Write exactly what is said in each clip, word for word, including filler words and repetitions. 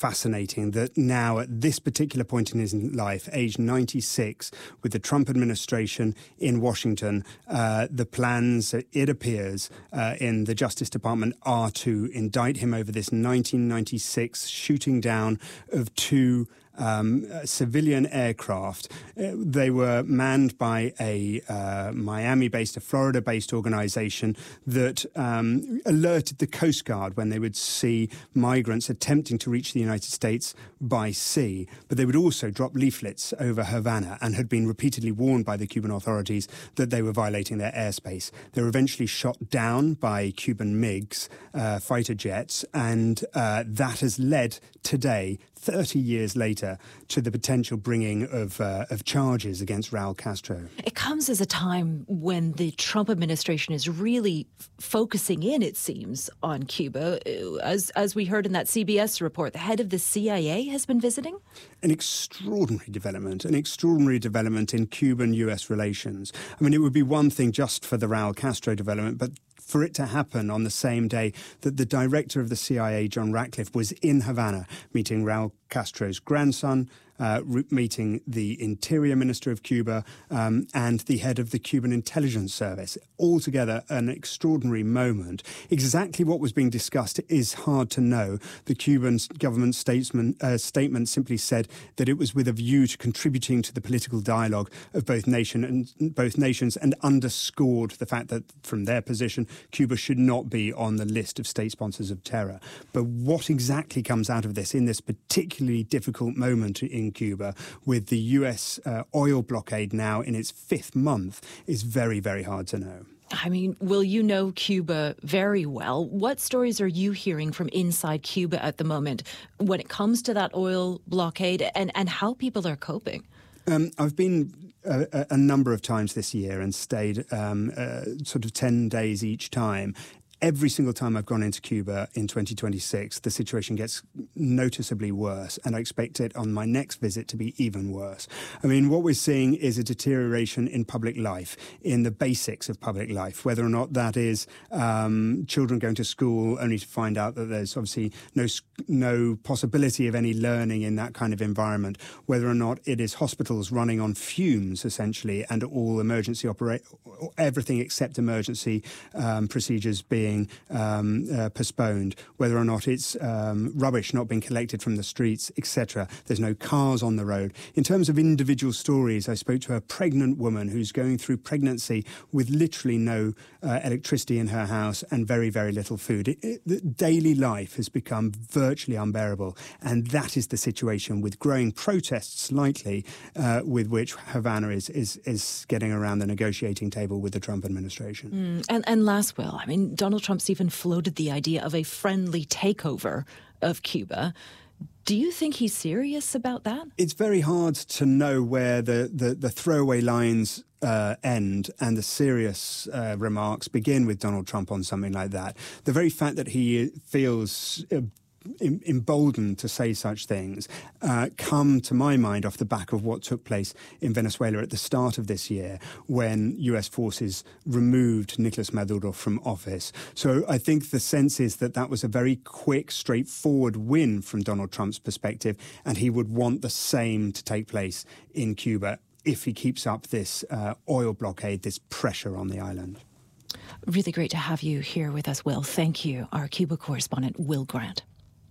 fascinating that now at this particular point in his life, age ninety-six, with the Trump administration in Washington, uh, the plans, it appears, uh, in the Justice Department are to indict him over this nineteen ninety-six shooting down of two Um, civilian aircraft. Uh, they were manned by a uh, Miami-based, a Florida-based organization that um, alerted the Coast Guard when they would see migrants attempting to reach the United States by sea. But they would also drop leaflets over Havana and had been repeatedly warned by the Cuban authorities that they were violating their airspace. They were eventually shot down by Cuban MiGs, uh, fighter jets, and uh, that has led today, thirty years later, to the potential bringing of uh, of charges against Raul Castro. It comes as a time when the Trump administration is really f- focusing in, it seems, on Cuba. As as we heard in that C B S report, the head of the C I A has been visiting? An extraordinary development, an extraordinary development in Cuban-U S relations. I mean, it would be one thing just for the Raul Castro development, but for it to happen on the same day that the director of the C I A, John Ratcliffe, was in Havana meeting Raul Castro's grandson, uh, re- meeting the Interior Minister of Cuba um, and the head of the Cuban Intelligence Service. Altogether, an extraordinary moment. Exactly what was being discussed is hard to know. The Cuban government statement, uh, statement simply said that it was with a view to contributing to the political dialogue of both nation and both nations, and underscored the fact that, from their position, Cuba should not be on the list of state sponsors of terror. But what exactly comes out of this in this particularly difficult moment in Cuba, with the U S uh, oil blockade now in its fifth month, is very, very hard to know. I mean, Will, you know Cuba very well. What stories are you hearing from inside Cuba at the moment when it comes to that oil blockade, and, and how people are coping? Um, I've been a, a number of times this year and stayed um, uh, sort of ten days each time. Every single time I've gone into Cuba in twenty twenty-six, the situation gets noticeably worse, and I expect it on my next visit to be even worse. I mean, what we're seeing is a deterioration in public life, in the basics of public life, whether or not that is um, children going to school only to find out that there's obviously no no possibility of any learning in that kind of environment, whether or not it is hospitals running on fumes, essentially, and all emergency operate, everything except emergency um, procedures being Um, uh, postponed, whether or not it's um, rubbish not being collected from the streets, et cetera. There's no cars on the road. In terms of individual stories, I spoke to a pregnant woman who's going through pregnancy with literally no uh, electricity in her house and very, very little food. It, it, the daily life has become virtually unbearable, and that is the situation, with growing protests likely uh, with which Havana is, is, is getting around the negotiating table with the Trump administration. Mm, and, and last, Will, I mean, Donald Trump's even floated the idea of a friendly takeover of Cuba. Do you think he's serious about that? It's very hard to know where the, the, the throwaway lines uh, end and the serious uh, remarks begin with Donald Trump on something like that. The very fact that he feels Uh, emboldened to say such things uh, come to my mind off the back of what took place in Venezuela at the start of this year, when U S forces removed Nicolas Maduro from office. So I think the sense is that that was a very quick, straightforward win from Donald Trump's perspective, and he would want the same to take place in Cuba if he keeps up this uh, oil blockade, this pressure on the island. Really great to have you here with us, Will. Thank you. Our Cuba correspondent, Will Grant.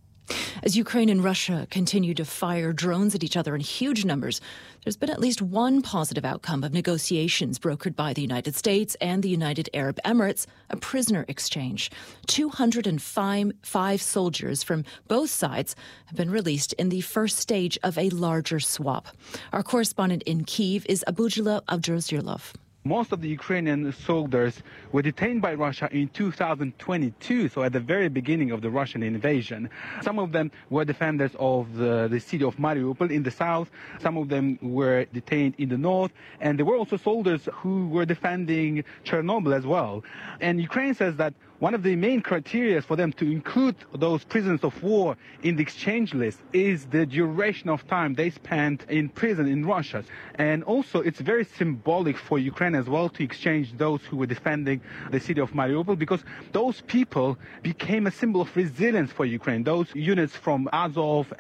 As Ukraine and Russia continue to fire drones at each other in huge numbers, there's been at least one positive outcome of negotiations brokered by the United States and the United Arab Emirates, a prisoner exchange. two hundred five soldiers from both sides have been released in the first stage of a larger swap. Our correspondent in Kyiv is Abujila Abdurzirilov. Most of the Ukrainian soldiers were detained by Russia in two thousand twenty-two, so at the very beginning of the Russian invasion. Some of them were defenders of the, the city of Mariupol in the south. Some of them were detained in the north. And there were also soldiers who were defending Chernobyl as well. And Ukraine says that one of the main criteria for them to include those prisoners of war in the exchange list is the duration of time they spent in prison in Russia. And also, it's very symbolic for Ukraine as well to exchange those who were defending the city of Mariupol, because those people became a symbol of resilience for Ukraine. Those units from Azov